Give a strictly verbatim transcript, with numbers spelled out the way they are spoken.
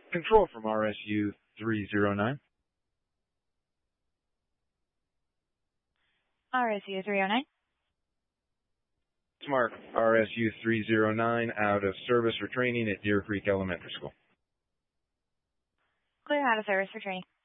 Control from R S U three zero nine. R S U three oh nine. Smart R S U three zero nine out of service for training at Deer Creek Elementary School. Clear out of service for training.